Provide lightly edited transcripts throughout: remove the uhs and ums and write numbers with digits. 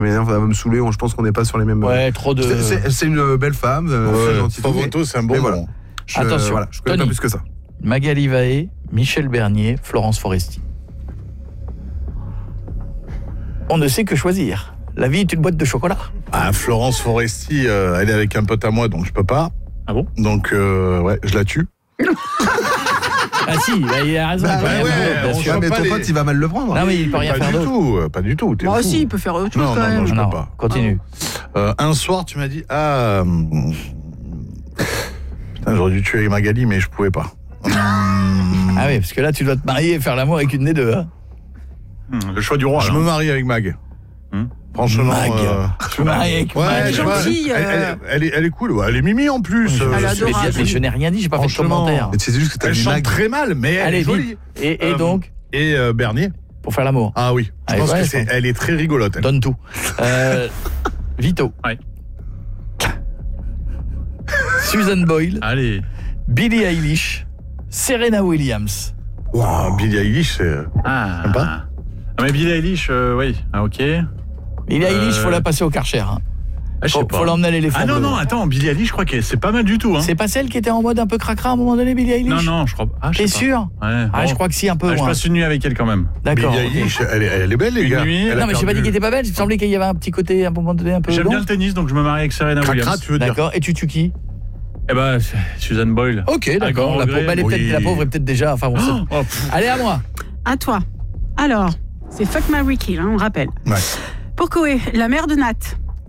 Mais non, ça va me saouler, je pense qu'on n'est pas sur les mêmes... Ouais, trop de... C'est une belle femme, très gentille. Pavoto, c'est un bon voilà. nom. Attention, voilà, je connais pas Tony. plus que ça. Magali Vaé, Michel Bernier, Florence Foresti. On ne sait que choisir. La vie est une boîte de chocolat. Ah, Florence Foresti, elle est avec un pote à moi, donc je peux pas. Ah bon? Donc, ouais, je la tue. Ah si, il a raison. Bah, il peut rien ouais, faire d'autre, bien on sûr. va Mais pas ton les- pote, il va mal le prendre. Non mais il peut rien faire d'autre. Pas du tout. T'es Moi fou. aussi, il peut faire autre chose Non, quand non, même. non, je Non, peux pas. continue. Un soir, tu m'as dit, putain, j'aurais dû tuer Magali, mais je pouvais pas. Ah oui, parce que là tu dois te marier et faire l'amour avec une des deux. Hein. Le choix du roi. Je là. me marie avec Mag. Franchement, Mag. Je me marie avec ouais, Mag. Elle est je sais pas, gentille, elle est cool. Ouais, elle est mimi en plus. Elle est Mais adorable. je n'ai rien dit, j'ai pas fait de Franchement. commentaire. Et c'est juste que t'as Elle dit chante Mag. très mal, mais elle Allez, est jolie. vite. Et donc, Et Bernier. pour faire l'amour, Ah oui, je Allez, pense ouais, que je pense. elle est très rigolote. elle. donne tout. Vito. Ouais. Susan Boyle, Allez. Billie Eilish, Serena Williams. Wow, Billie Eilish, c'est... Ah. Sympa. Ah, mais Billie Eilish, oui. Ah, ok. Billie Eilish, faut la passer au Karcher. Hein. Ah, je sais pas. Faut l'emmener à l'éléphant. Ah non, bleu. non, attends, Billie Eilish, je crois que c'est pas mal du tout. Hein. C'est pas celle qui était en mode un peu cracra à un moment donné, Billie Eilish? Non, je crois pas. Ah, je T'es sais pas. sûr? Ouais. Ah, bon. je crois que si, un peu. Ah, je moi. passe une nuit avec elle quand même. D'accord. Billie ok. Eilish, elle est belle, les Une gars. nuit. Elle a Non, mais j'ai pas dit perdu. qu'elle était pas belle, il me semblait qu'il y avait un petit côté, à un moment donné, un peu J'aime long. bien le tennis, donc je me marie avec Serena Cracra, Williams. tu veux dire. D'accord, et tu tues qui? Eh ben, Suzanne Boyle. Ok, À d'accord. grand La regret. pauvre, elle est peut-être, Oui. la pauvre est peut-être déjà. Enfin bon. Oh, pff. Allez, à moi. À toi. Alors, c'est Fuck, Marry, Kill, on rappelle. Ouais. Pour Koé, la mère de Nat.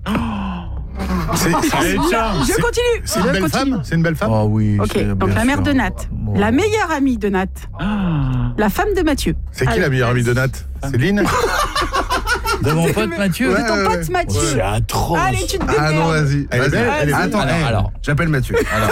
Allez, tiens. Je continue. C'est une je belle continue. femme. C'est une belle femme. Oh oui. Ok, c'est donc bien la mère sûr. de Nat, Bon. la meilleure amie de Nat, la femme de Mathieu. C'est qui Alors, la meilleure amie de Nat? Céline? De mon pote Mathieu. de ton Ouais, pote Mathieu. C'est atroce. Allez, tu te démerdes. Ah non, vas-y. Elle est vas-y. belle, elle est belle. Attends, Alors. j'appelle Mathieu.